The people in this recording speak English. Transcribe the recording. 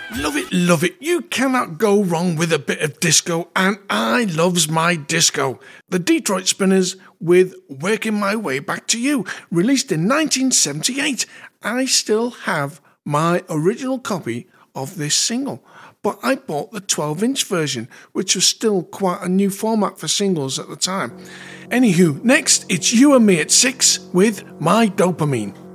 Love it, love it. You cannot go wrong with a bit of disco, and I loves my disco. The Detroit Spinners with Working My Way Back to You, released in 1978. I still have my original copy of this single, but I bought the 12-inch version, which was still quite a new format for singles at the time. Anywho, next it's You and Me at 6 with My Dopamine.